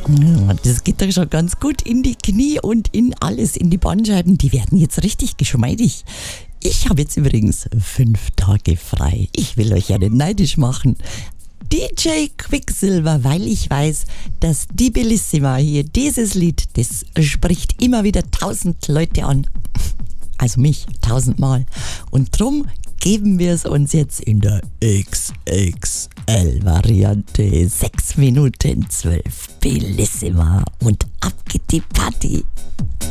Ja, das geht doch schon ganz gut in die Knie und in alles, in die Bandscheiben. Die werden jetzt richtig geschmeidig. Ich habe jetzt übrigens 5 Tage frei. Ich will euch ja nicht neidisch machen. DJ Quicksilver, weil ich weiß, dass die Bellissima hier, dieses Lied, das spricht immer wieder 1000 Leute an. Also mich 1000 Mal. Und drum geben wir es uns jetzt in der XXL-Variante. 6 Minuten 12 Bellissima und ab geht die Party.